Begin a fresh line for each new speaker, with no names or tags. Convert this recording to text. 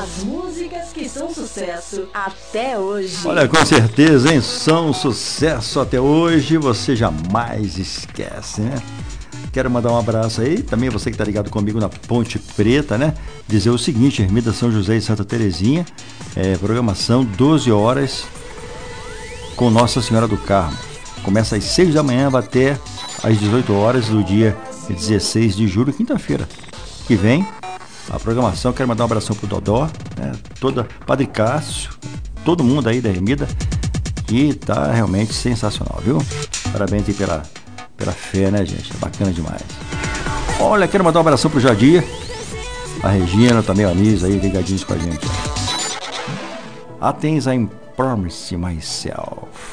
As músicas que são sucesso até hoje.
Olha, com certeza, hein? São sucesso até hoje, você jamais esquece, né? Quero mandar um abraço aí, também você que tá ligado comigo na Ponte Preta, né? Dizer o seguinte, Ermida São José e Santa Terezinha, programação 12 horas com Nossa Senhora do Carmo. Começa às 6 da manhã, vai até às 18 horas do dia 16 de julho, quinta-feira que vem. A programação, quero mandar um abração pro Dodó, né? Padre Cássio, todo mundo aí da Ermida, que tá realmente sensacional, viu? Parabéns aí pela fé, né, gente? É bacana demais. Olha, quero mandar um abração pro Jadir, a Regina, também a Anisa aí, ligadinhos com a gente. Athens, I Promise Myself.